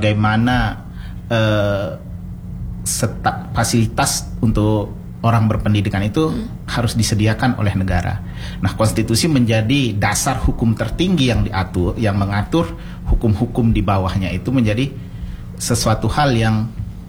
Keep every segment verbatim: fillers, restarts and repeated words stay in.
bagaimana uh, seta- fasilitas untuk orang berpendidikan itu hmm. harus disediakan oleh negara. Nah, konstitusi menjadi dasar hukum tertinggi yang diatur, yang mengatur hukum-hukum di bawahnya itu menjadi sesuatu hal yang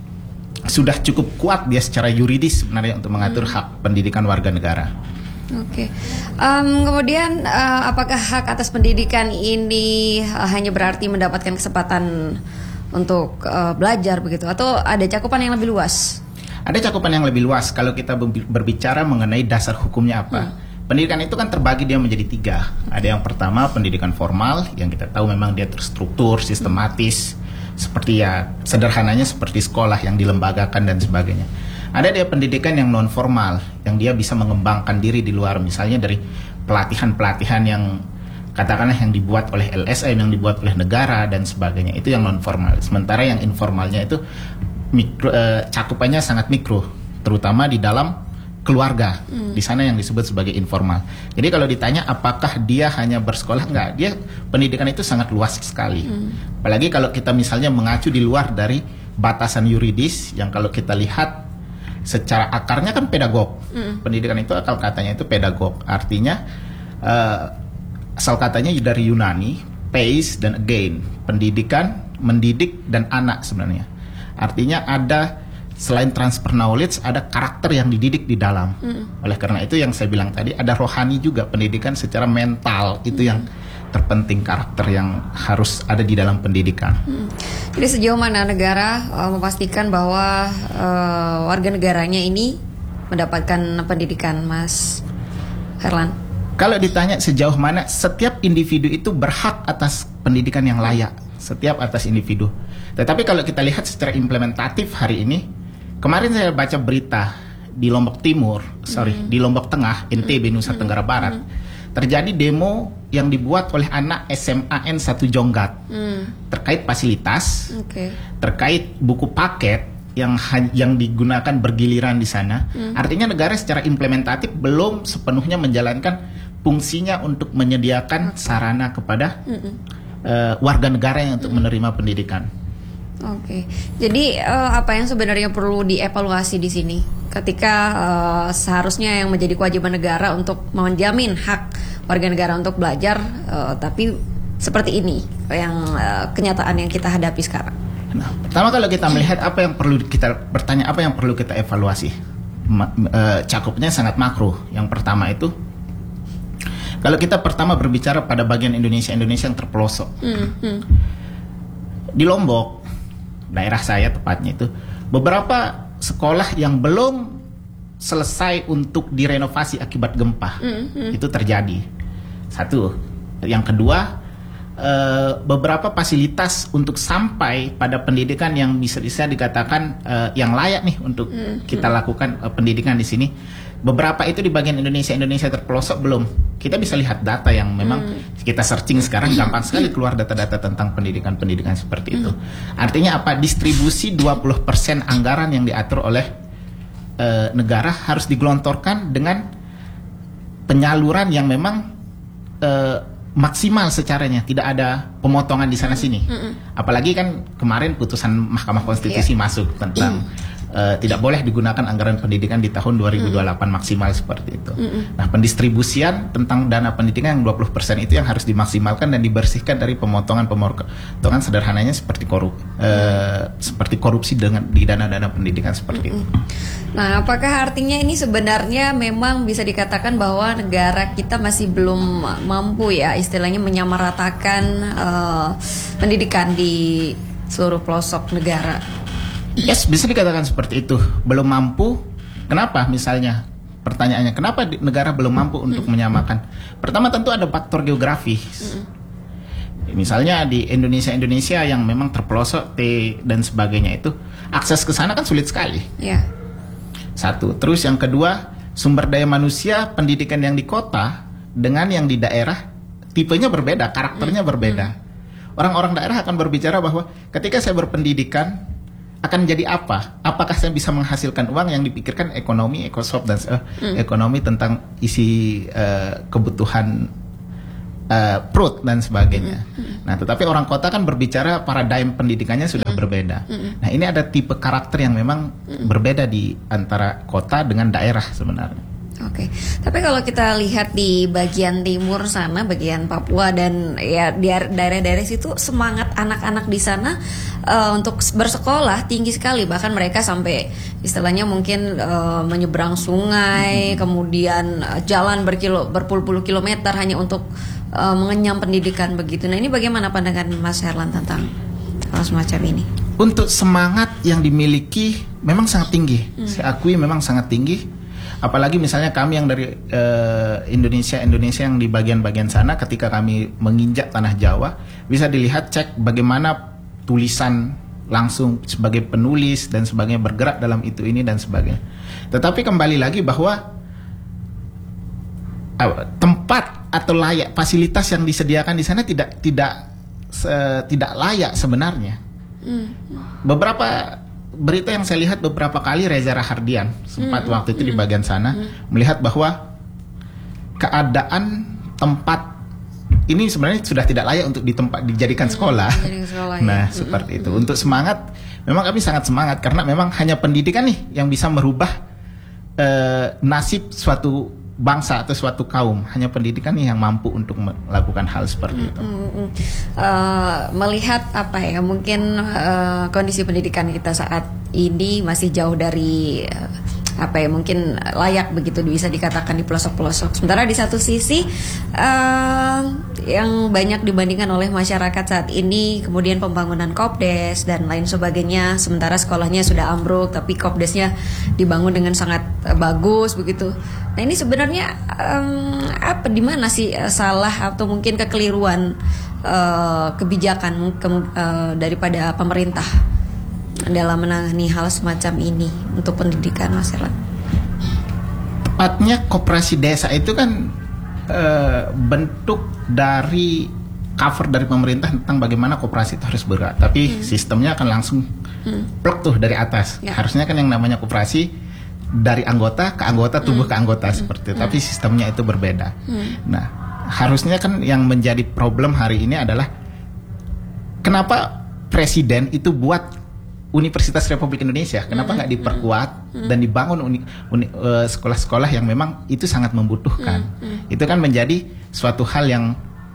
sudah cukup kuat dia secara yuridis sebenarnya untuk mengatur hmm. hak pendidikan warga negara. Oke, okay. um, kemudian uh, apakah hak atas pendidikan ini uh, hanya berarti mendapatkan kesempatan untuk uh, belajar begitu, atau ada cakupan yang lebih luas? Ada cakupan yang lebih luas kalau kita berbicara mengenai dasar hukumnya apa. Hmm. Pendidikan itu kan terbagi dia menjadi tiga. Ada yang pertama pendidikan formal yang kita tahu memang dia terstruktur, sistematis, hmm. seperti ya sederhananya seperti sekolah yang dilembagakan dan sebagainya. Ada dia pendidikan yang non formal yang dia bisa mengembangkan diri di luar, misalnya dari pelatihan-pelatihan yang katakanlah yang dibuat oleh L S M, yang dibuat oleh negara dan sebagainya. Itu yang non formal. Sementara yang informalnya itu mikro, eh, cakupannya sangat mikro, terutama di dalam keluarga. Hmm. Di sana yang disebut sebagai informal. Jadi kalau ditanya apakah dia hanya bersekolah, enggak, dia pendidikan itu sangat luas sekali. Hmm. Apalagi kalau kita misalnya mengacu di luar dari batasan yuridis yang kalau kita lihat secara akarnya kan pedagog. Hmm. Pendidikan itu akal katanya itu pedagog. Artinya uh, asal katanya dari Yunani, pais dan again, pendidikan, mendidik dan anak sebenarnya. Artinya ada selain transfer knowledge, ada karakter yang dididik di dalam. Mm. Oleh karena itu yang saya bilang tadi, ada rohani juga, pendidikan secara mental itu mm. yang terpenting, karakter yang harus ada di dalam pendidikan. Mm. Jadi sejauh mana negara uh, memastikan bahwa uh, warga negaranya ini mendapatkan pendidikan, Mas Herlan? Kalau ditanya sejauh mana, setiap individu itu berhak atas pendidikan yang layak. Setiap atas individu. Tetapi kalau kita lihat secara implementatif hari ini, kemarin saya baca berita di Lombok Timur, sorry, mm. di Lombok Tengah, N T B, Nusa mm. Tenggara Barat, mm. terjadi demo yang dibuat oleh anak S M A N satu Jonggat mm. terkait fasilitas, okay. terkait buku paket yang yang digunakan bergiliran di sana. Mm. Artinya negara secara implementatif belum sepenuhnya menjalankan fungsinya untuk menyediakan sarana kepada uh, warga negara yang untuk menerima pendidikan. Oke, okay. Jadi uh, apa yang sebenarnya perlu dievaluasi di sini ketika uh, seharusnya yang menjadi kewajiban negara untuk menjamin hak warga negara untuk belajar, uh, tapi seperti ini yang uh, kenyataan yang kita hadapi sekarang. Nah, pertama kalau kita melihat apa yang perlu kita bertanya, apa yang perlu kita evaluasi, Ma, uh, cakupnya sangat makro. Yang pertama itu, kalau kita pertama berbicara pada bagian Indonesia Indonesia yang terpelosok, hmm, hmm. di Lombok. Daerah saya tepatnya itu beberapa sekolah yang belum selesai untuk direnovasi akibat gempa mm-hmm. itu terjadi. Satu. Yang kedua, uh, beberapa fasilitas untuk sampai pada pendidikan yang bisa bisa dikatakan uh, yang layak nih untuk mm-hmm. kita lakukan uh, pendidikan di sini. Beberapa itu di bagian Indonesia Indonesia terpelosok belum. Kita bisa lihat data yang memang hmm. kita searching sekarang gampang sekali keluar data-data tentang pendidikan-pendidikan seperti itu. Hmm. Artinya apa? Distribusi dua puluh persen anggaran yang diatur oleh uh, negara harus digelontorkan dengan penyaluran yang memang uh, maksimal secaranya, tidak ada pemotongan di sana sini. Hmm. Apalagi kan kemarin putusan Mahkamah Konstitusi yeah. masuk tentang Uh, tidak boleh digunakan anggaran pendidikan di tahun dua ribu dua puluh delapan mm. maksimal seperti itu. Mm-mm. Nah, pendistribusian tentang dana pendidikan yang dua puluh persen itu yang harus dimaksimalkan dan dibersihkan dari pemotongan-pemotongan sederhananya seperti korup uh, seperti korupsi dengan di dana-dana pendidikan seperti Mm-mm. itu. Nah, apakah artinya ini sebenarnya memang bisa dikatakan bahwa negara kita masih belum mampu ya istilahnya menyamaratakan uh, pendidikan di seluruh pelosok negara? Yes, bisa dikatakan seperti itu. Belum mampu. Kenapa misalnya? Pertanyaannya, kenapa negara belum mampu untuk hmm. menyamakan? Pertama tentu ada faktor geografis. Hmm. Misalnya di Indonesia-Indonesia yang memang terpelosok T dan sebagainya itu, akses ke sana kan sulit sekali. Yeah. Satu. Terus yang kedua, sumber daya manusia pendidikan yang di kota dengan yang di daerah tipenya berbeda, karakternya hmm. berbeda. Orang-orang daerah akan berbicara bahwa ketika saya berpendidikan akan jadi apa? Apakah saya bisa menghasilkan uang? Yang dipikirkan ekonomi, ekosop dan uh, hmm. ekonomi tentang isi uh, kebutuhan uh, perut dan sebagainya. Mm-hmm. Nah, tetapi orang kota kan berbicara paradigm pendidikannya sudah mm-hmm. berbeda. Mm-hmm. Nah, ini ada tipe karakter yang memang mm-hmm. berbeda di antara kota dengan daerah sebenarnya. Oke, okay. Tapi kalau kita lihat di bagian timur sana, bagian Papua dan ya di daerah-daerah situ, semangat anak-anak di sana uh, untuk bersekolah tinggi sekali. Bahkan mereka sampai istilahnya mungkin uh, menyeberang sungai, hmm. kemudian uh, jalan berkilo berpuluh-puluh kilometer hanya untuk uh, mengenyam pendidikan begitu. Nah, ini bagaimana pandangan Mas Herlan tentang hal semacam ini? Untuk semangat yang dimiliki memang sangat tinggi. Hmm. Saya akui memang sangat tinggi. Apalagi misalnya kami yang dari uh, Indonesia Indonesia yang di bagian-bagian sana, ketika kami menginjak tanah Jawa, bisa dilihat cek bagaimana tulisan langsung sebagai penulis dan sebagainya bergerak dalam itu ini dan sebagainya. Tetapi kembali lagi bahwa uh, tempat atau layak fasilitas yang disediakan di sana tidak tidak se, tidak layak sebenarnya. Mm. Beberapa berita yang saya lihat beberapa kali, Reza Rahardian sempat mm, waktu itu mm, di bagian sana mm. melihat bahwa keadaan tempat ini sebenarnya sudah tidak layak untuk ditempat dijadikan sekolah. Mm, sekolah nah, ya. Seperti mm, itu. Mm. Untuk semangat, memang kami sangat semangat karena memang hanya pendidikan nih yang bisa merubah uh, nasib suatu bangsa atau suatu kaum. Hanya pendidikan nih yang mampu untuk melakukan hal seperti mm, itu. Mm, mm. Uh, melihat apa ya, mungkin uh, kondisi pendidikan kita saat ini masih jauh dari uh, apa ya, mungkin layak begitu bisa dikatakan di pelosok-pelosok. Sementara di satu sisi uh, yang banyak dibandingkan oleh masyarakat saat ini, kemudian pembangunan Kopdes dan lain sebagainya. Sementara sekolahnya sudah ambruk, tapi Kopdesnya dibangun dengan sangat uh, bagus begitu. Nah, ini sebenarnya um, apa, di mana sih uh, salah atau mungkin kekeliruan uh, kebijakan ke, uh, daripada pemerintah dalam menangani hal semacam ini untuk pendidikan, Mas Herlan? Tepatnya koperasi desa itu kan uh, bentuk dari cover dari pemerintah tentang bagaimana koperasi itu harus bergerak. Tapi hmm. sistemnya akan langsung hmm. plek tuh dari atas. Ya. Harusnya kan yang namanya koperasi dari anggota ke anggota, tumbuh hmm. ke anggota hmm. seperti itu. Hmm. Tapi sistemnya itu berbeda. Hmm. Nah, harusnya kan yang menjadi problem hari ini adalah kenapa presiden itu buat Universitas Republik Indonesia, kenapa nggak mm-hmm. diperkuat mm-hmm. dan dibangun uni, uni, uh, sekolah-sekolah yang memang itu sangat membutuhkan. Mm-hmm. Itu kan menjadi suatu hal yang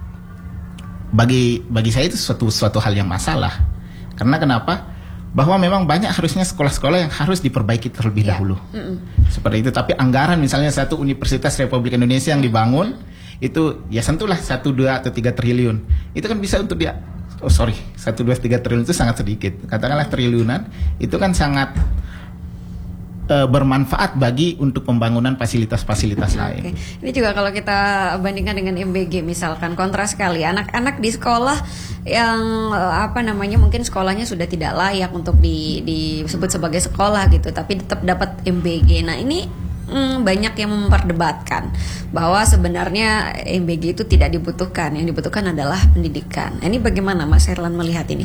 bagi bagi saya itu suatu suatu hal yang masalah. Karena kenapa? Bahwa memang banyak harusnya sekolah-sekolah yang harus diperbaiki terlebih yeah. dahulu. Mm-hmm. Seperti itu. Tapi anggaran misalnya satu Universitas Republik Indonesia yang dibangun itu ya sentuhlah satu dua atau tiga triliun. Itu kan bisa untuk dia Oh sorry, satu, dua, tiga triliun itu sangat sedikit. Katakanlah triliunan, itu kan sangat uh, bermanfaat bagi untuk pembangunan fasilitas-fasilitas lain. Okay. Ini juga kalau kita bandingkan dengan M B G misalkan, kontras sekali. Anak-anak di sekolah yang uh, apa namanya, mungkin sekolahnya sudah tidak layak untuk di, disebut sebagai sekolah gitu, tapi tetap dapat M B G. Nah ini Hmm, banyak yang memperdebatkan bahwa sebenarnya M B G itu tidak dibutuhkan, yang dibutuhkan adalah pendidikan. Ini bagaimana Mas Herlan melihat ini?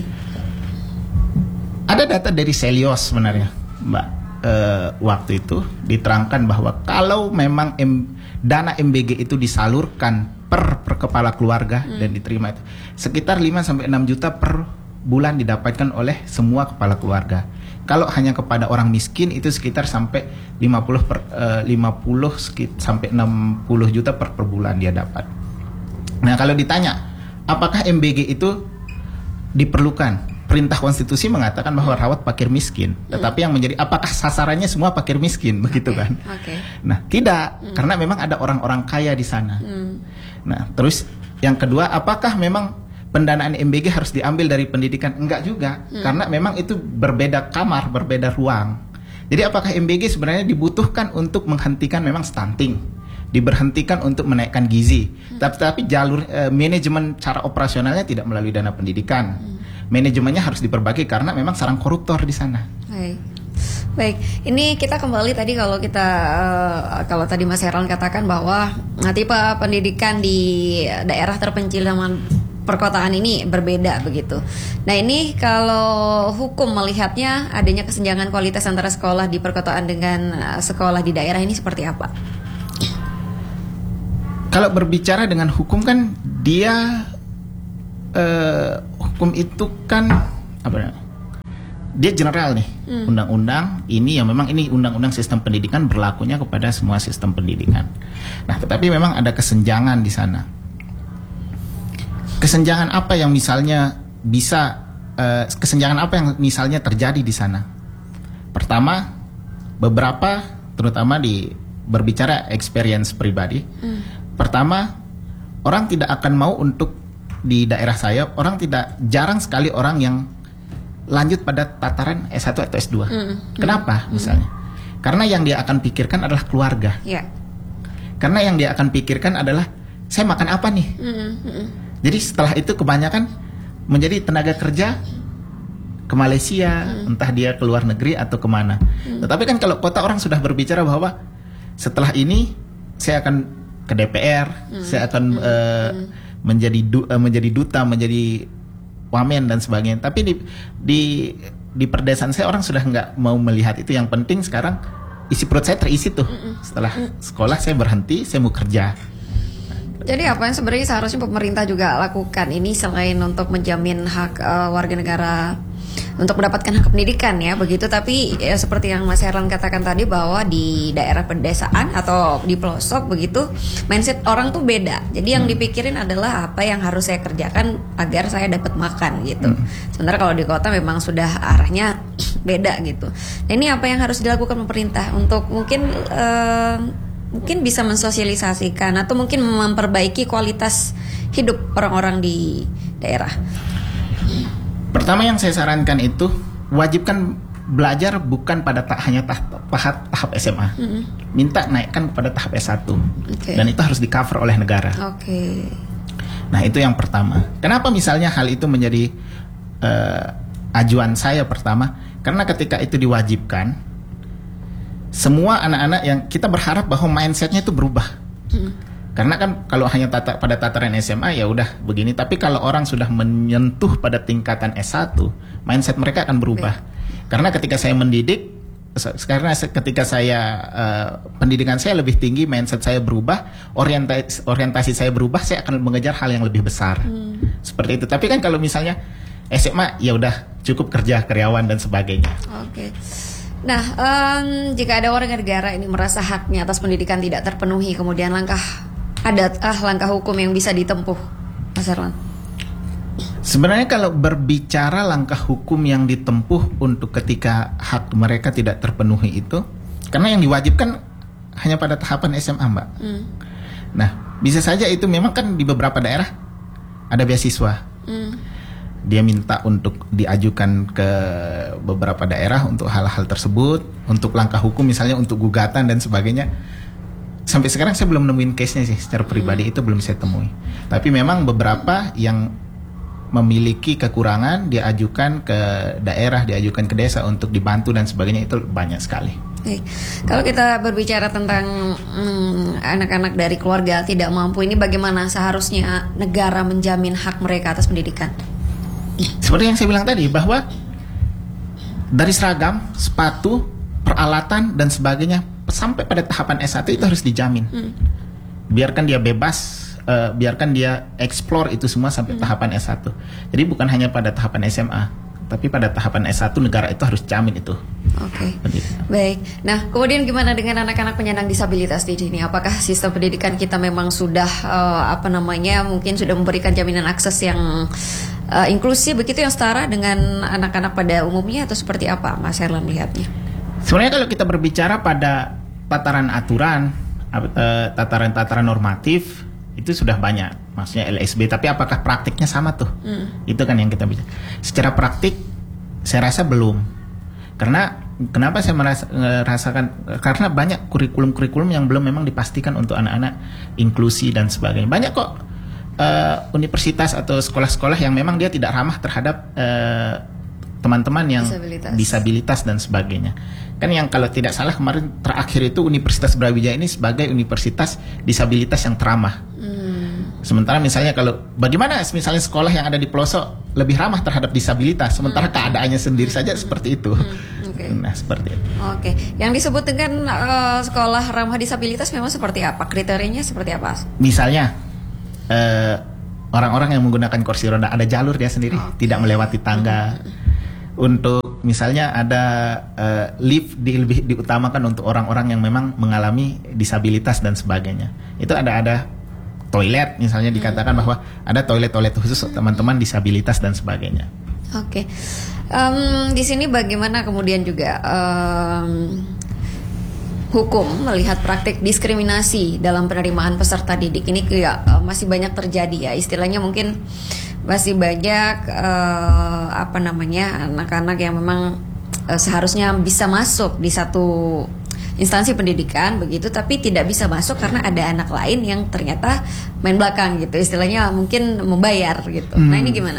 Ada data dari Selios sebenarnya, Mbak. E, waktu itu diterangkan bahwa kalau memang M, dana M B G itu disalurkan per, per kepala keluarga hmm. dan diterima itu sekitar lima sampai enam juta per bulan didapatkan oleh semua kepala keluarga. Kalau hanya kepada orang miskin itu sekitar sampai lima puluh per, uh, lima puluh sekit, sampai enam puluh juta per, per bulan dia dapat. Nah, kalau ditanya apakah M B G itu diperlukan? Perintah konstitusi mengatakan bahwa rawat fakir miskin. Hmm. Tetapi yang menjadi apakah sasarannya semua fakir miskin, begitu okay. kan? Okay. Nah, tidak, hmm. karena memang ada orang-orang kaya di sana. Hmm. Nah, terus yang kedua, apakah memang pendanaan M B G harus diambil dari pendidikan? Enggak juga, hmm. karena memang itu berbeda kamar, berbeda ruang. Jadi apakah M B G sebenarnya dibutuhkan untuk menghentikan memang stunting, diberhentikan untuk menaikkan gizi, hmm. tapi tapi jalur eh, manajemen cara operasionalnya tidak melalui dana pendidikan. Hmm. Manajemennya harus diperbaiki karena memang sarang koruptor di sana. Baik. Baik, ini kita kembali tadi kalau kita uh, kalau tadi Mas Herlan katakan bahwa nah, tipe pendidikan di daerah terpencil sama perkotaan ini berbeda begitu. Nah ini kalau hukum melihatnya adanya kesenjangan kualitas antara sekolah di perkotaan dengan sekolah di daerah ini seperti apa? kalau berbicara dengan hukum kan dia uh, hukum itu kan apa ya? Dia general nih, hmm. undang-undang ini yang memang ini undang-undang sistem pendidikan berlakunya kepada semua sistem pendidikan. Nah, tetapi memang ada kesenjangan di sana. Kesenjangan apa yang misalnya bisa uh, kesenjangan apa yang misalnya terjadi di sana? Pertama, beberapa terutama di berbicara experience pribadi. Hmm. Pertama, orang tidak akan mau untuk di daerah saya, orang tidak jarang sekali orang yang lanjut pada tataran S satu atau S dua. Mm, Kenapa mm, misalnya? Mm. Karena yang dia akan pikirkan adalah keluarga. Yeah. Karena yang dia akan pikirkan adalah saya makan apa nih? Mm, mm. Jadi setelah itu kebanyakan menjadi tenaga kerja ke Malaysia, mm. entah dia ke luar negeri atau kemana. Mm. Tetapi kan kalau kota orang sudah berbicara bahwa setelah ini saya akan ke D P R, mm. saya akan mm. Uh, mm. menjadi du, uh, menjadi duta, menjadi wamen dan sebagainya. Tapi di di di perdesaan saya orang sudah nggak mau melihat itu. Yang penting sekarang isi perut saya terisi tuh. Setelah sekolah saya berhenti, saya mau kerja. Jadi apa yang sebenarnya seharusnya pemerintah juga lakukan ini selain untuk menjamin hak uh, warga negara untuk mendapatkan hak pendidikan ya begitu, tapi ya, seperti yang Mas Herlan katakan tadi bahwa di daerah pedesaan atau di pelosok begitu mindset orang tuh beda. Jadi yang dipikirin adalah apa yang harus saya kerjakan agar saya dapat makan gitu. Hmm. Sementara kalau di kota memang sudah arahnya beda gitu. Nah, ini apa yang harus dilakukan pemerintah untuk mungkin uh, mungkin bisa mensosialisasikan atau mungkin memperbaiki kualitas hidup orang-orang di daerah. Pertama yang saya sarankan itu wajibkan belajar bukan pada tak hanya tahap, tahap S M A, mm-hmm. minta naikkan kepada tahap S satu, okay. dan itu harus di cover oleh negara. Okay. Nah itu yang pertama. Kenapa misalnya hal itu menjadi uh, ajuan saya pertama? Karena ketika itu diwajibkan, semua anak-anak yang kita berharap bahwa mindsetnya itu berubah. Mm. Karena kan kalau hanya tata, pada tataran S M A ya udah begini. Tapi kalau orang sudah menyentuh pada tingkatan S satu, mindset mereka akan berubah. Okay. Karena ketika saya mendidik, karena ketika saya uh, pendidikan saya lebih tinggi, mindset saya berubah, orientasi, orientasi saya berubah, saya akan mengejar hal yang lebih besar. Hmm. Seperti itu. Tapi kan kalau misalnya S M A ya udah cukup kerja karyawan dan sebagainya. Oke. Okay. Nah, um, jika ada warga negara ini merasa haknya atas pendidikan tidak terpenuhi, kemudian langkah ada ah langkah hukum yang bisa ditempuh, Mas Herlan? Sebenarnya kalau berbicara langkah hukum yang ditempuh untuk ketika hak mereka tidak terpenuhi itu, karena yang diwajibkan hanya pada tahapan S M A, Mbak. Hmm. Nah, bisa saja itu memang kan di beberapa daerah ada beasiswa. Hmm. Dia minta untuk diajukan ke beberapa daerah untuk hal-hal tersebut, untuk langkah hukum misalnya untuk gugatan dan sebagainya. Sampai sekarang saya belum nemuin case-nya sih secara pribadi, hmm. itu belum saya temui. Tapi memang beberapa yang memiliki kekurangan diajukan ke daerah, diajukan ke desa untuk dibantu dan sebagainya, itu banyak sekali. Oke. Kalau kita berbicara tentang hmm, anak-anak dari keluarga tidak mampu, ini bagaimana seharusnya negara menjamin hak mereka atas pendidikan? Seperti yang saya bilang tadi, bahwa dari seragam, sepatu, peralatan dan sebagainya sampai pada tahapan S satu itu harus dijamin. Hmm. Biarkan dia bebas, uh, biarkan dia explore itu semua sampai hmm. tahapan S satu. Jadi bukan hanya pada tahapan S M A, tapi pada tahapan S satu negara itu harus jamin itu. Oke. Okay. Baik. Nah, kemudian gimana dengan anak-anak penyandang disabilitas di sini? Apakah sistem pendidikan kita memang sudah uh, apa namanya mungkin sudah memberikan jaminan akses yang uh, inklusif begitu, yang setara dengan anak-anak pada umumnya, atau seperti apa Mas Herlan melihatnya? Sebenarnya kalau kita berbicara pada tataran aturan, uh, tataran-tataran normatif itu sudah banyak, maksudnya L S B. Tapi apakah praktiknya sama tuh? Hmm. Itu kan yang kita bicara. Secara praktik, saya rasa belum. Karena kenapa saya merasa, merasakan? Karena banyak kurikulum-kurikulum yang belum memang dipastikan untuk anak-anak inklusi dan sebagainya. Banyak kok uh, universitas atau sekolah-sekolah yang memang dia tidak ramah terhadap uh, teman-teman yang disabilitas. disabilitas dan sebagainya. Kan yang kalau tidak salah kemarin terakhir itu Universitas Brawijaya ini sebagai universitas disabilitas yang teramah. Hmm. Sementara misalnya kalau bagaimana misalnya sekolah yang ada di pelosok lebih ramah terhadap disabilitas, sementara hmm. keadaannya sendiri saja hmm. seperti itu. Hmm. Oke. Nah seperti itu. Oke, yang disebut dengan uh, sekolah ramah disabilitas memang seperti apa? Kriterianya seperti apa? Misalnya uh, orang-orang yang menggunakan kursi roda ada jalur dia sendiri, oh, tidak melewati tangga. Untuk misalnya ada uh, lift di, lebih diutamakan untuk orang-orang yang memang mengalami disabilitas dan sebagainya. Itu ada ada toilet misalnya dikatakan bahwa ada toilet-toilet khusus teman-teman disabilitas dan sebagainya. Oke, um, di sini bagaimana kemudian juga um, hukum melihat praktik diskriminasi dalam penerimaan peserta didik ini kayak uh, masih banyak terjadi ya, istilahnya mungkin masih banyak uh, apa namanya anak-anak yang memang uh, seharusnya bisa masuk di satu instansi pendidikan begitu, tapi tidak bisa masuk karena ada anak lain yang ternyata main belakang gitu, istilahnya mungkin membayar gitu. Hmm. Nah ini gimana?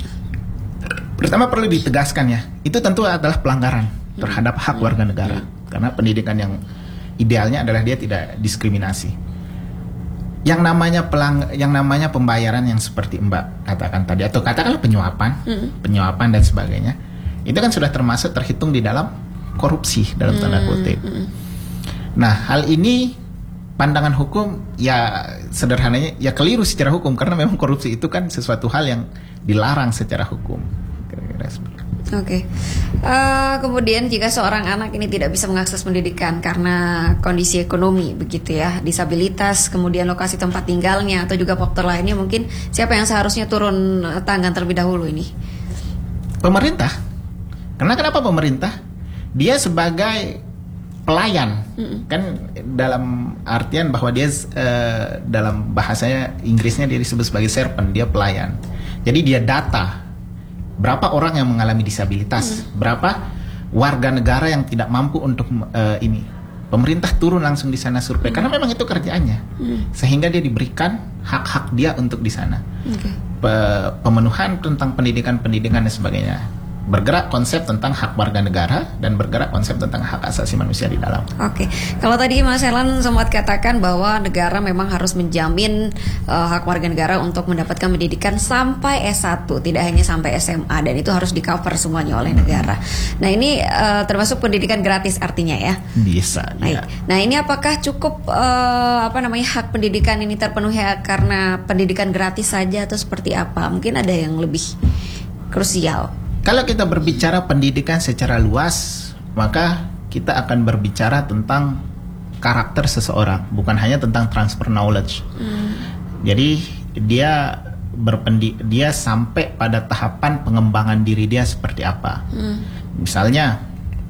Pertama perlu ditegaskan ya, itu tentu adalah pelanggaran terhadap hak warga negara, karena pendidikan yang idealnya adalah dia tidak diskriminasi. Yang namanya pelang, yang namanya pembayaran yang seperti Mbak katakan tadi, atau katakanlah penyuapan, mm. penyuapan dan sebagainya, itu kan sudah termasuk terhitung di dalam korupsi dalam tanda kutip. Mm. Nah hal ini pandangan hukum ya sederhananya ya keliru secara hukum, karena memang korupsi itu kan sesuatu hal yang dilarang secara hukum. Oke, okay. uh, kemudian jika seorang anak ini tidak bisa mengakses pendidikan karena kondisi ekonomi begitu ya, disabilitas, kemudian lokasi tempat tinggalnya atau juga faktor lainnya, mungkin siapa yang seharusnya turun tangan terlebih dahulu ini? Pemerintah. Karena kenapa pemerintah? Dia sebagai pelayan, mm-hmm. kan dalam artian bahwa dia uh, dalam bahasanya Inggrisnya dia disebut sebagai servant, dia pelayan. Jadi dia data berapa orang yang mengalami disabilitas, hmm. berapa warga negara yang tidak mampu untuk uh, ini. Pemerintah turun langsung di sana survei, hmm. karena memang itu kerjaannya, hmm. sehingga dia diberikan hak-hak dia untuk di sana. Okay. Pe- pemenuhan tentang pendidikan-pendidikan dan sebagainya. Bergerak konsep tentang hak warga negara dan bergerak konsep tentang hak asasi manusia di dalam. Oke, kalau tadi Mas Elan sempat katakan bahwa negara memang harus menjamin uh, hak warga negara untuk mendapatkan pendidikan sampai S satu, tidak hanya sampai S M A, dan itu harus di cover semuanya oleh negara. Nah ini uh, termasuk pendidikan gratis artinya ya? Bisa. Ya. Nah ini apakah cukup uh, apa namanya hak pendidikan ini terpenuhi karena pendidikan gratis saja atau seperti apa? Mungkin ada yang lebih krusial. Kalau kita berbicara pendidikan secara luas, maka kita akan berbicara tentang karakter seseorang, bukan hanya tentang transfer knowledge. Mm. Jadi dia berpendi, dia sampai pada tahapan pengembangan diri dia seperti apa. Mm. Misalnya,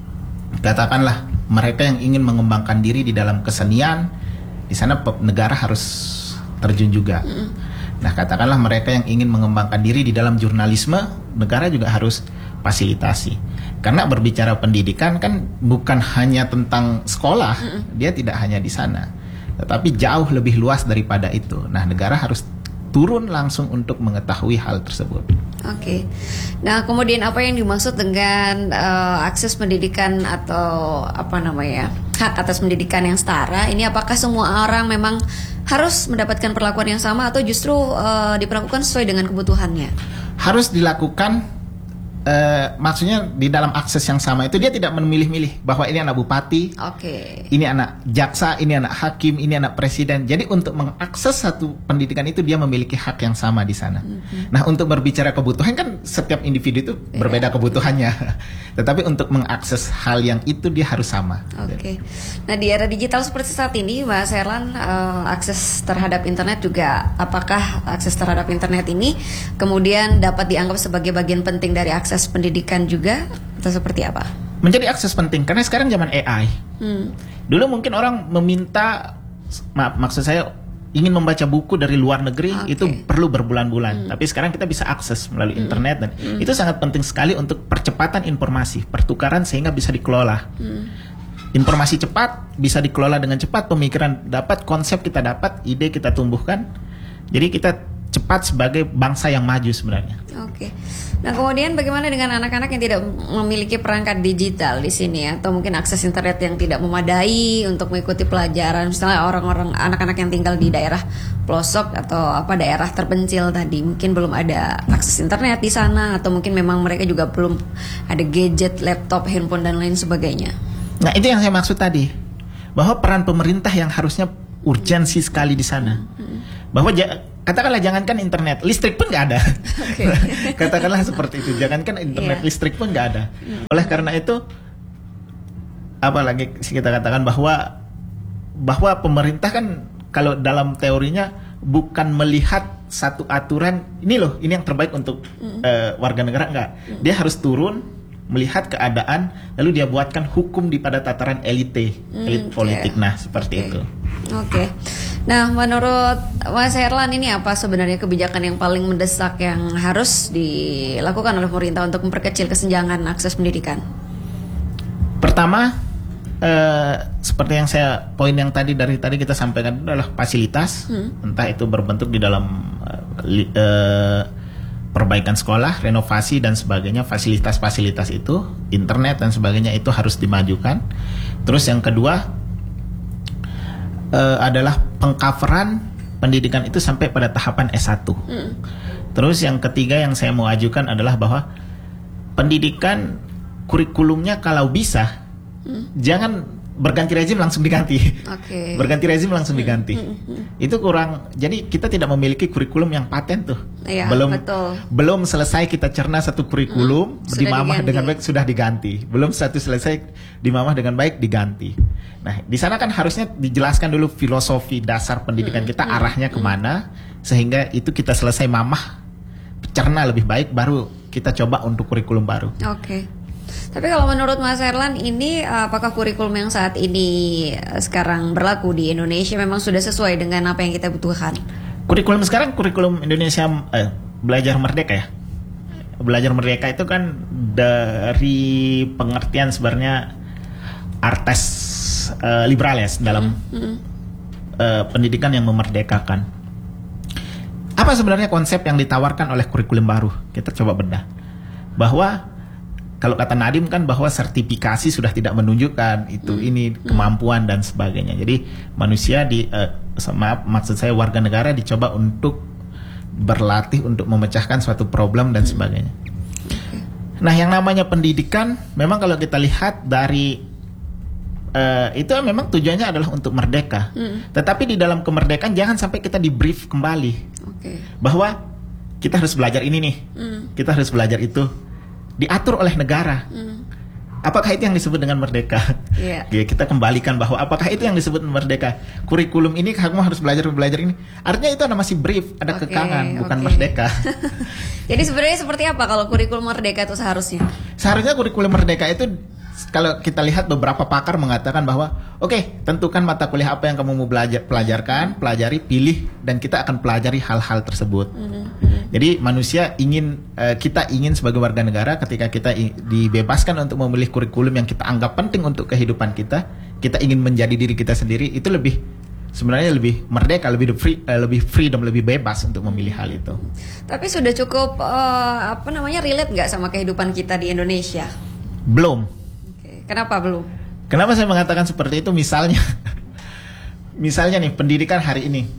katakanlah mereka yang ingin mengembangkan diri di dalam kesenian, di sana negara harus terjun juga. Mm. Nah, katakanlah mereka yang ingin mengembangkan diri di dalam jurnalisme, negara juga harus fasilitasi. Karena berbicara pendidikan kan bukan hanya tentang sekolah, mm-mm. dia tidak hanya di sana, tetapi jauh lebih luas daripada itu. Nah, negara harus turun langsung untuk mengetahui hal tersebut. Oke. Okay. Nah, kemudian apa yang dimaksud dengan uh, akses pendidikan atau apa namanya hak atas pendidikan yang setara? Ini apakah semua orang memang harus mendapatkan perlakuan yang sama atau justru uh, diperlakukan sesuai dengan kebutuhannya? Harus dilakukan. Uh, maksudnya di dalam akses yang sama itu dia tidak memilih-milih bahwa ini anak bupati, okay. ini anak jaksa, ini anak hakim, ini anak presiden. Jadi untuk mengakses satu pendidikan itu dia memiliki hak yang sama di sana. Mm-hmm. Nah untuk berbicara kebutuhan kan setiap individu itu yeah. berbeda kebutuhannya. Tetapi untuk mengakses hal yang itu dia harus sama. Oke. Okay. Nah di era digital seperti saat ini, Mas Erlan, uh, akses terhadap internet juga, apakah akses terhadap internet ini kemudian dapat dianggap sebagai bagian penting dari akses pendidikan juga atau seperti apa? Menjadi akses penting karena sekarang zaman A I. Hmm. Dulu mungkin orang meminta, maaf, maksud saya ingin membaca buku dari luar negeri, okay. itu perlu berbulan-bulan. Hmm. Tapi sekarang kita bisa akses melalui hmm. internet dan hmm. itu sangat penting sekali untuk percepatan informasi, pertukaran sehingga bisa dikelola. Hmm. Informasi cepat bisa dikelola dengan cepat, pemikiran dapat, konsep kita dapat, ide kita tumbuhkan. Jadi kita cepat sebagai bangsa yang maju sebenarnya. Oke. Nah, kemudian bagaimana dengan anak-anak yang tidak memiliki perangkat digital di sini, atau mungkin akses internet yang tidak memadai untuk mengikuti pelajaran, misalnya orang-orang anak-anak yang tinggal di daerah pelosok atau apa daerah terpencil tadi, mungkin belum ada akses internet di sana, atau mungkin memang mereka juga belum ada gadget, laptop, handphone dan lain sebagainya. Nah, itu yang saya maksud tadi, bahwa peran pemerintah yang harusnya urgensi sekali di sana. Hmm. Bahwa ja- katakanlah jangankan internet, listrik pun nggak ada. Okay. Katakanlah seperti itu, jangankan internet, yeah. listrik pun nggak ada. Hmm. Oleh karena itu, apalagi kita katakan bahwa bahwa pemerintah kan kalau dalam teorinya bukan melihat satu aturan ini loh, ini yang terbaik untuk hmm. uh, warga negara, enggak. Hmm. Dia harus turun melihat keadaan, lalu dia buatkan hukum di pada tataran elite, hmm, elit politik. Yeah. Nah, seperti okay. itu. Oke. Okay. Nah, menurut Mas Herlan, ini apa sebenarnya kebijakan yang paling mendesak yang harus dilakukan oleh pemerintah untuk memperkecil kesenjangan akses pendidikan? Pertama, eh, seperti yang saya poin yang tadi dari tadi kita sampaikan adalah fasilitas, hmm. entah itu berbentuk di dalam eh, eh, perbaikan sekolah, renovasi dan sebagainya, fasilitas-fasilitas itu, internet dan sebagainya itu harus dimajukan. Terus yang kedua uh, adalah pengcoveran pendidikan itu sampai pada tahapan S satu. Hmm. Terus yang ketiga yang saya mau ajukan adalah bahwa pendidikan kurikulumnya kalau bisa hmm. jangan berganti rezim langsung diganti. Okay. Berganti rezim langsung diganti. Hmm, hmm, hmm. Itu kurang. Jadi kita tidak memiliki kurikulum yang paten tuh. Iya, belum betul. Belum selesai kita cerna satu kurikulum hmm, dimamah dengan baik sudah diganti. Belum satu selesai dimamah dengan baik diganti. Nah, di sana kan harusnya dijelaskan dulu filosofi dasar pendidikan hmm, kita hmm, arahnya kemana, sehingga itu kita selesai mamah cerna lebih baik baru kita coba untuk kurikulum baru. Oke. Okay. Tapi kalau menurut Mas Herlan, ini apakah kurikulum yang saat ini sekarang berlaku di Indonesia memang sudah sesuai dengan apa yang kita butuhkan? Kurikulum sekarang, kurikulum Indonesia eh, Belajar Merdeka ya. Belajar Merdeka itu kan dari pengertian sebenarnya artes eh, liberales dalam mm-hmm. eh, pendidikan yang memerdekakan. Apa sebenarnya konsep yang ditawarkan oleh kurikulum baru? Kita coba bedah. Bahwa kalau kata Nadiem kan bahwa sertifikasi sudah tidak menunjukkan itu hmm. ini kemampuan dan sebagainya. Jadi manusia di uh, maaf maksud saya warga negara dicoba untuk berlatih untuk memecahkan suatu problem dan sebagainya. Okay. Nah, yang namanya pendidikan memang kalau kita lihat dari uh, itu memang tujuannya adalah untuk merdeka. Hmm. Tetapi di dalam kemerdekaan jangan sampai kita di brief kembali. Okay. Bahwa kita harus belajar ini nih. Hmm. Kita harus belajar itu. Diatur oleh negara. Hmm. Apakah itu yang disebut dengan merdeka? Yeah. Ya, kita kembalikan bahwa apakah itu yang disebut merdeka? Kurikulum ini kamu harus belajar belajar ini. Artinya itu ada masih brief, ada okay, kekangan, bukan okay. merdeka. Jadi sebenarnya seperti apa kalau kurikulum merdeka itu seharusnya? Seharusnya kurikulum merdeka itu kalau kita lihat beberapa pakar mengatakan bahwa oke, okay, tentukan mata kuliah apa yang kamu mau belajar, pelajarkan, pelajari, pilih, dan kita akan pelajari hal-hal tersebut. Mm-hmm. Jadi manusia ingin, uh, kita ingin sebagai warga negara ketika kita i- dibebaskan untuk memilih kurikulum yang kita anggap penting untuk kehidupan kita, kita ingin menjadi diri kita sendiri, itu lebih sebenarnya lebih merdeka, lebih free, uh, lebih freedom, lebih bebas untuk memilih hal itu. Tapi sudah cukup uh, apa namanya relate nggak sama kehidupan kita di Indonesia? Belum. Kenapa belum? Kenapa saya mengatakan seperti itu? Misalnya, misalnya nih pendidikan hari ini,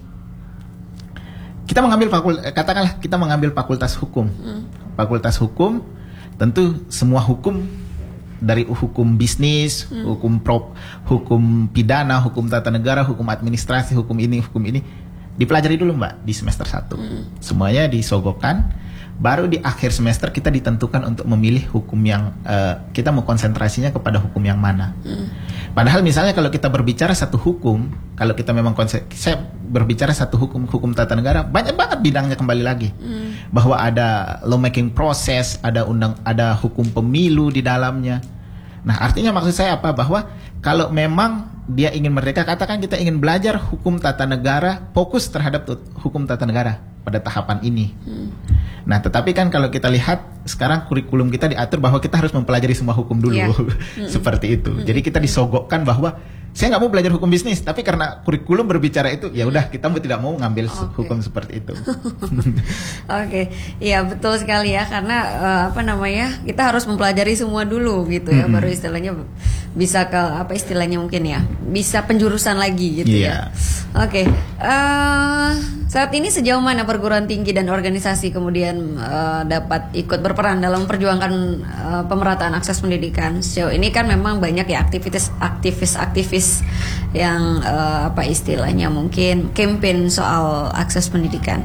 kita mengambil fakultas, katakanlah kita mengambil fakultas hukum, hmm. fakultas hukum, tentu semua hukum dari hukum bisnis, hmm. hukum prop, hukum pidana, hukum tata negara, hukum administrasi, hukum ini, hukum ini, dipelajari dulu Mbak di semester satu, hmm. semuanya disogokkan. Baru di akhir semester kita ditentukan untuk memilih hukum yang uh, kita mau konsentrasinya kepada hukum yang mana. Hmm. Padahal misalnya kalau kita berbicara satu hukum, kalau kita memang konsen, saya berbicara satu hukum, hukum tata negara, banyak banget bidangnya kembali lagi. Hmm. Bahwa ada lawmaking process, ada undang, ada hukum pemilu di dalamnya. Nah, artinya maksud saya apa? Bahwa kalau memang dia ingin merdeka, katakan kita ingin belajar hukum tata negara, fokus terhadap hukum tata negara pada tahapan ini. Hmm. Nah, tetapi kan kalau kita lihat sekarang kurikulum kita diatur bahwa kita harus mempelajari semua hukum dulu, yeah. mm-hmm. seperti itu. Mm-hmm. Jadi kita disogokkan bahwa saya nggak mau belajar hukum bisnis, tapi karena kurikulum berbicara itu, ya udah kita mau tidak mau ngambil Okay. hukum seperti itu. Oke, okay. Ya betul sekali ya, karena uh, apa namanya, kita harus mempelajari semua dulu gitu ya, mm-hmm. baru istilahnya bisa ke apa istilahnya mungkin ya, bisa penjurusan lagi gitu yeah. ya. Oke, okay. uh, saat ini sejauh mana perguruan tinggi dan organisasi kemudian uh, dapat ikut berperan dalam memperjuangkan uh, pemerataan akses pendidikan? Sejauh ini kan memang banyak ya aktivitas aktivis-aktivis yang uh, apa istilahnya mungkin campaign soal akses pendidikan.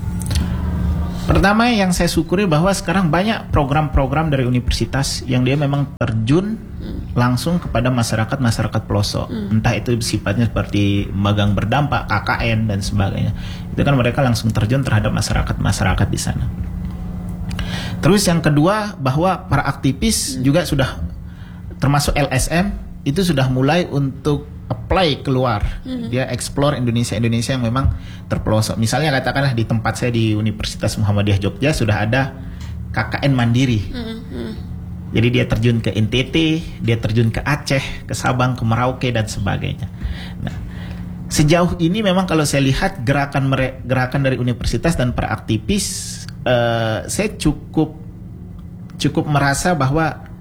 Pertama yang saya syukuri bahwa sekarang banyak program-program dari universitas yang dia memang terjun hmm. langsung kepada masyarakat-masyarakat pelosok. Hmm. Entah itu sifatnya seperti magang berdampak, K K N dan sebagainya. Itu kan mereka langsung terjun terhadap masyarakat-masyarakat di sana. Terus yang kedua bahwa para aktivis hmm. juga sudah termasuk L S M itu sudah mulai untuk apply keluar, mm-hmm. dia explore Indonesia-Indonesia yang memang terpelosok. Misalnya katakanlah di tempat saya di Universitas Muhammadiyah Jogja sudah ada K K N mandiri. Mm-hmm. Jadi dia terjun ke N T T, dia terjun ke Aceh, ke Sabang, ke Merauke dan sebagainya. Nah, sejauh ini memang kalau saya lihat gerakan mere- gerakan dari universitas dan para aktivis, uh, saya cukup cukup merasa bahwa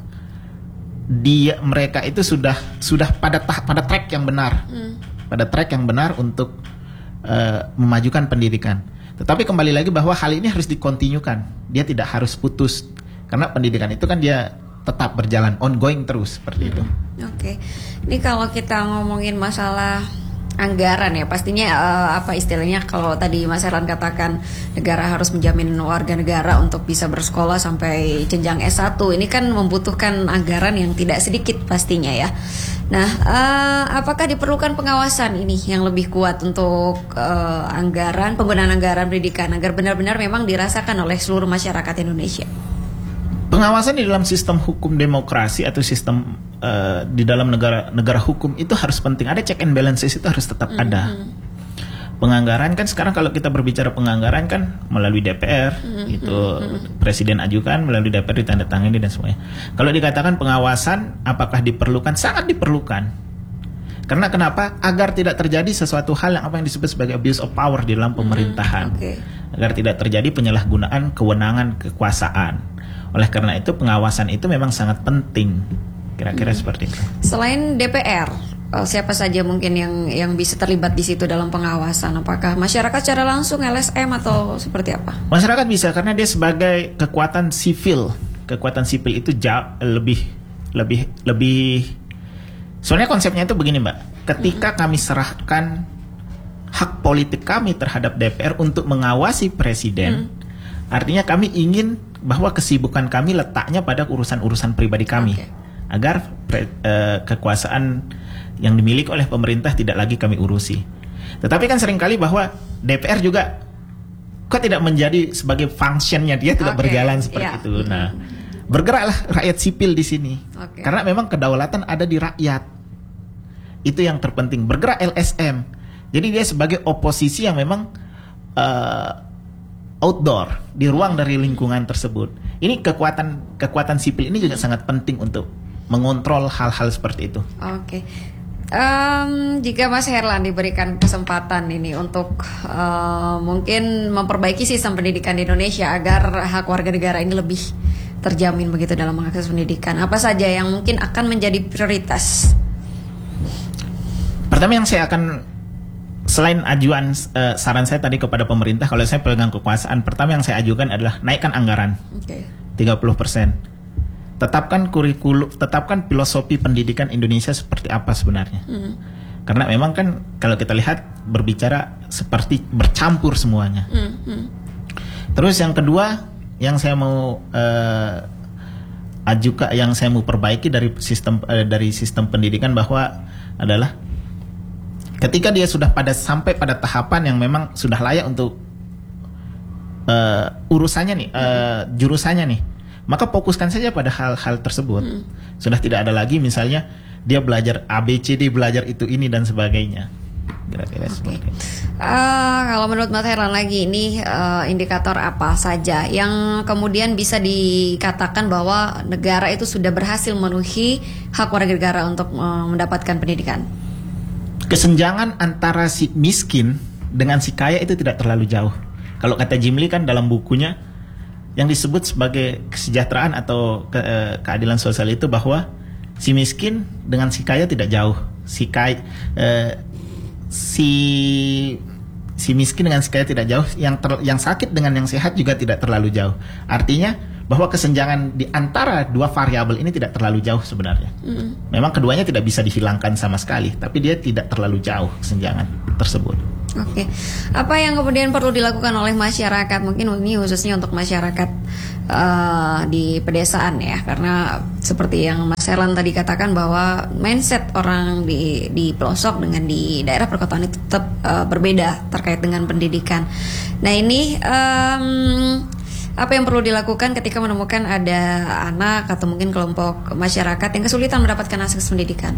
dia mereka itu sudah sudah pada tahap pada track yang benar, hmm. pada track yang benar untuk uh, memajukan pendidikan. Tetapi kembali lagi bahwa hal ini harus dikontinyukan, dia tidak harus putus karena pendidikan itu kan dia tetap berjalan ongoing terus seperti itu. Oke, okay. Ini kalau kita ngomongin masalah anggaran ya, pastinya uh, apa istilahnya kalau tadi Mas Herlan katakan negara harus menjamin warga negara untuk bisa bersekolah sampai jenjang S satu, ini kan membutuhkan anggaran yang tidak sedikit pastinya ya. Nah, uh, apakah diperlukan pengawasan ini yang lebih kuat untuk uh, anggaran, penggunaan anggaran pendidikan agar benar-benar memang dirasakan oleh seluruh masyarakat Indonesia? Pengawasan di dalam sistem hukum demokrasi atau sistem uh, di dalam negara negara hukum itu harus penting. Ada check and balances, itu harus tetap mm-hmm. ada. Penganggaran kan sekarang kalau kita berbicara penganggaran kan melalui D P R, mm-hmm. itu mm-hmm. presiden ajukan, melalui D P R ditandatangani dan semuanya. Kalau dikatakan pengawasan apakah diperlukan? Sangat diperlukan. Karena kenapa? Agar tidak terjadi sesuatu hal yang apa yang disebut sebagai abuse of power di dalam pemerintahan. Mm-hmm. Okay. Agar tidak terjadi penyalahgunaan kewenangan kekuasaan. Oleh karena itu pengawasan itu memang sangat penting. Kira-kira hmm. seperti itu. Selain D P R, siapa saja mungkin yang yang bisa terlibat di situ dalam pengawasan? Apakah masyarakat secara langsung, L S M atau seperti apa? Masyarakat bisa karena dia sebagai kekuatan sipil. Kekuatan sipil itu jauh lebih lebih lebih. Soalnya konsepnya itu begini, Mbak. Ketika hmm. kami serahkan hak politik kami terhadap D P R untuk mengawasi presiden, hmm. artinya kami ingin bahwa kesibukan kami letaknya pada urusan-urusan pribadi kami, okay. agar pre, uh, kekuasaan yang dimiliki oleh pemerintah tidak lagi kami urusi. Tetapi kan seringkali bahwa D P R juga kok tidak menjadi sebagai fungsinya, dia tidak okay. berjalan seperti yeah. itu. Nah, bergeraklah rakyat sipil di sini, okay. karena memang kedaulatan ada di rakyat. Itu yang terpenting. Bergerak L S M. Jadi dia sebagai oposisi yang memang uh, outdoor, di ruang dari lingkungan tersebut. Ini kekuatan kekuatan sipil ini juga sangat penting untuk mengontrol hal-hal seperti itu. Oke. Okay. Um, jika Mas Herlan diberikan kesempatan ini untuk uh, mungkin memperbaiki sistem pendidikan di Indonesia agar hak warga negara ini lebih terjamin begitu dalam mengakses pendidikan, apa saja yang mungkin akan menjadi prioritas? Pertama yang saya akan Selain ajuan uh, saran saya tadi kepada pemerintah, kalau saya pegang kekuasaan, pertama yang saya ajukan adalah naikkan anggaran okay. tiga puluh persen. Tetapkan kurikulum, tetapkan filosofi pendidikan Indonesia seperti apa sebenarnya. Mm. Karena memang kan kalau kita lihat berbicara seperti bercampur semuanya. Mm-hmm. Terus yang kedua yang saya mau uh, ajukan, yang saya mau perbaiki dari sistem uh, dari sistem pendidikan bahwa adalah ketika dia sudah pada sampai pada tahapan yang memang sudah layak untuk uh, urusannya nih, uh, jurusannya nih, maka fokuskan saja pada hal-hal tersebut. Hmm. Sudah tidak ada lagi misalnya dia belajar A B C D, belajar itu ini dan sebagainya. Kira-kira okay. seperti itu. Uh, kalau menurut Mas Herlan lagi ini uh, indikator apa saja yang kemudian bisa dikatakan bahwa negara itu sudah berhasil memenuhi hak warga negara untuk uh, mendapatkan pendidikan? Kesenjangan antara si miskin dengan si kaya itu tidak terlalu jauh. Kalau kata Jim Lee kan dalam bukunya yang disebut sebagai kesejahteraan atau ke, eh, keadilan sosial itu bahwa si miskin dengan si kaya tidak jauh. Si kaya eh, si si miskin dengan si kaya tidak jauh. Yang ter, yang sakit dengan yang sehat juga tidak terlalu jauh. Artinya bahwa kesenjangan di antara dua variabel ini tidak terlalu jauh sebenarnya. Mm. Memang keduanya tidak bisa dihilangkan sama sekali, tapi dia tidak terlalu jauh kesenjangan tersebut. Oke, apa yang kemudian perlu dilakukan oleh masyarakat? Mungkin ini khususnya untuk masyarakat uh, di pedesaan ya, karena seperti yang Mas Herlan tadi katakan bahwa mindset orang di di pelosok dengan di daerah perkotaan itu tetap uh, berbeda terkait dengan pendidikan. Nah ini um, apa yang perlu dilakukan ketika menemukan ada anak atau mungkin kelompok masyarakat yang kesulitan mendapatkan akses pendidikan?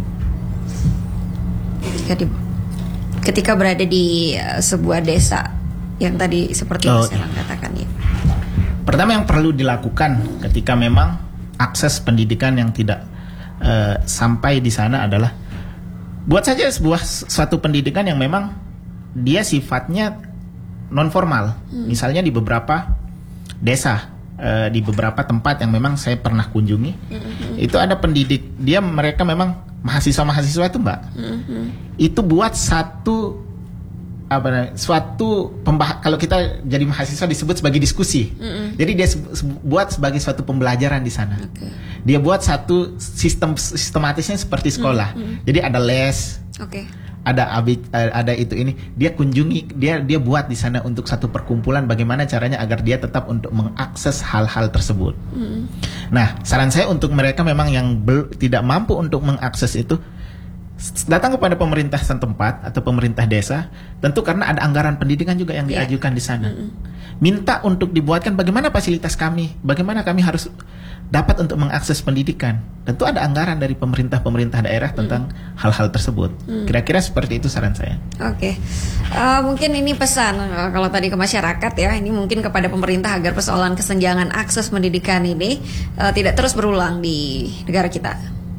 Ketika, di, ketika berada di uh, sebuah desa yang tadi seperti oh, Mas Elang katakan ya. Pertama yang perlu dilakukan ketika memang akses pendidikan yang tidak uh, sampai di sana adalah buat saja sebuah suatu pendidikan yang memang dia sifatnya non formal. Hmm. Misalnya di beberapa desa, uh, di beberapa tempat yang memang saya pernah kunjungi, mm-hmm. itu ada pendidik, dia mereka memang mahasiswa-mahasiswa itu mbak, mm-hmm. itu buat satu apa namanya, suatu pembah kalau kita jadi mahasiswa disebut sebagai diskusi, mm-hmm. jadi dia se- se- buat sebagai suatu pembelajaran di sana, okay. dia buat satu sistem sistematisnya seperti sekolah, mm-hmm. jadi ada les. Okay. Ada abi, ada itu ini dia kunjungi dia dia buat di sana untuk satu perkumpulan bagaimana caranya agar dia tetap untuk mengakses hal-hal tersebut. Mm. Nah, saran saya untuk mereka memang yang bel, tidak mampu untuk mengakses itu datang kepada pemerintah setempat atau pemerintah desa, tentu karena ada anggaran pendidikan juga yang yeah. diajukan di sana. Mm. Minta untuk dibuatkan bagaimana fasilitas kami, bagaimana kami harus dapat untuk mengakses pendidikan. Tentu ada anggaran dari pemerintah-pemerintah daerah tentang hmm. hal-hal tersebut. Hmm. Kira-kira seperti itu saran saya. Oke, okay. uh, mungkin ini pesan uh, kalau tadi ke masyarakat ya, ini mungkin kepada pemerintah agar persoalan kesenjangan akses pendidikan ini uh, tidak terus berulang di negara kita.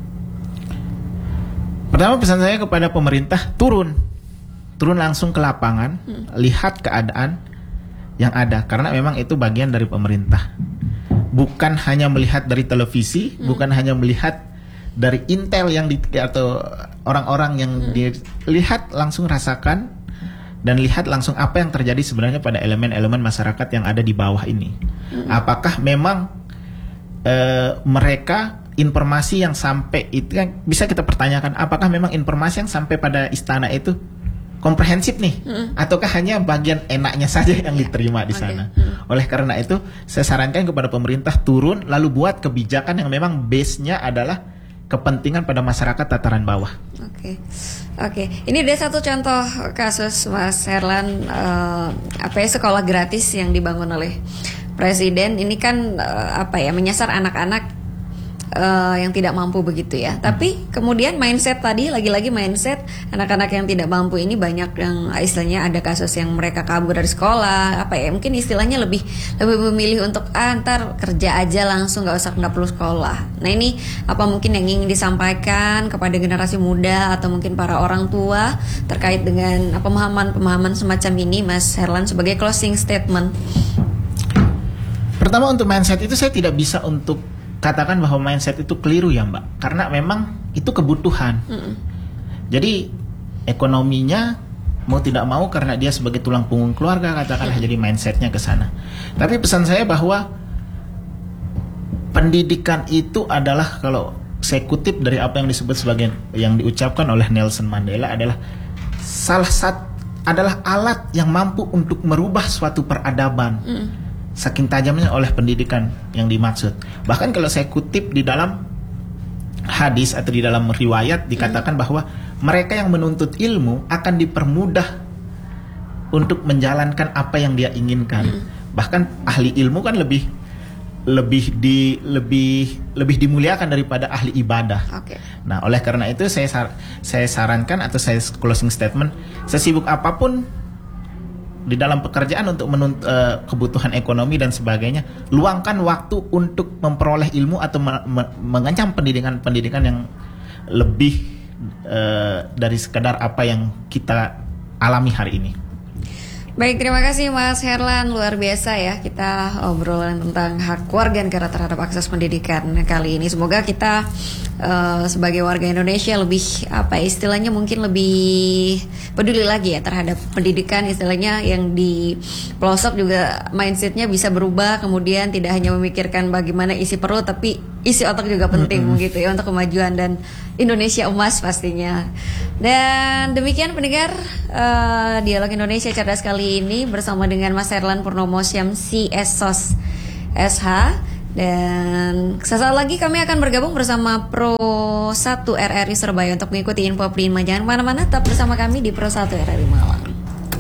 Pertama pesan saya kepada pemerintah, turun, turun langsung ke lapangan, hmm. lihat keadaan yang ada, karena memang itu bagian dari pemerintah. Bukan hanya melihat dari televisi, hmm. bukan hanya melihat dari intel yang di, atau orang-orang yang hmm. dilihat, langsung rasakan dan lihat langsung apa yang terjadi sebenarnya pada elemen-elemen masyarakat yang ada di bawah ini. Hmm. Apakah memang uh, mereka informasi yang sampai itu kan bisa kita pertanyakan, apakah memang informasi yang sampai pada istana itu komprehensif nih, mm. ataukah hanya bagian enaknya saja yang diterima di sana. Okay. Mm. Oleh karena itu, saya sarankan kepada pemerintah turun lalu buat kebijakan yang memang base-nya adalah kepentingan pada masyarakat tataran bawah. Oke, okay. oke. Okay. Ini ada satu contoh kasus Mas Herlan, uh, apa ya, sekolah gratis yang dibangun oleh Presiden. Ini kan uh, apa ya, menyasar anak-anak Uh, yang tidak mampu begitu ya. Hmm. Tapi kemudian mindset tadi, lagi-lagi mindset anak-anak yang tidak mampu ini banyak yang istilahnya ada kasus yang mereka kabur dari sekolah, apa ya, mungkin istilahnya lebih lebih memilih untuk ah, ntar kerja aja langsung, nggak usah nggak perlu sekolah. Nah ini apa mungkin yang ingin disampaikan kepada generasi muda atau mungkin para orang tua terkait dengan pemahaman-pemahaman semacam ini, Mas Herlan, sebagai closing statement? Pertama, untuk mindset itu saya tidak bisa untuk katakan bahwa mindset itu keliru ya Mbak, karena memang itu kebutuhan. Mm. Jadi ekonominya mau tidak mau karena dia sebagai tulang punggung keluarga, katakanlah, mm. jadi mindsetnya ke sana. Tapi pesan saya bahwa pendidikan itu adalah, kalau saya kutip dari apa yang disebut sebagai yang diucapkan oleh Nelson Mandela, adalah salah satu adalah alat yang mampu untuk merubah suatu peradaban. Mm. Saking tajamnya oleh pendidikan yang dimaksud. Bahkan kalau saya kutip di dalam hadis atau di dalam riwayat dikatakan hmm. bahwa mereka yang menuntut ilmu akan dipermudah untuk menjalankan apa yang dia inginkan. Hmm. Bahkan ahli ilmu kan lebih lebih di lebih lebih dimuliakan daripada ahli ibadah. Okay. Nah, oleh karena itu saya sar, saya sarankan atau saya closing statement, sesibuk apapun di dalam pekerjaan untuk menuntut uh, kebutuhan ekonomi dan sebagainya, luangkan waktu untuk memperoleh ilmu atau me- me- mengencam pendidikan-pendidikan yang lebih uh, dari sekedar apa yang kita alami hari ini. Baik, terima kasih Mas Herlan, luar biasa ya kita obrolan tentang hak warga negara terhadap akses pendidikan kali ini. Semoga kita uh, sebagai warga Indonesia lebih apa istilahnya mungkin lebih peduli lagi ya terhadap pendidikan, istilahnya yang di pelosok juga mindsetnya bisa berubah, kemudian tidak hanya memikirkan bagaimana isi perut tapi isi otak juga penting mm-hmm. gitu ya untuk kemajuan dan Indonesia emas pastinya. Dan demikian pendengar uh, Dialog Indonesia Cerdas kali ini bersama dengan Mas Herlan Purnomo Syamsi S O S S H. Dan sesaat lagi kami akan bergabung bersama Pro satu R R I Surabaya untuk mengikuti info prima. Jangan kemana-mana, tetap bersama kami di Pro satu R R I Malang.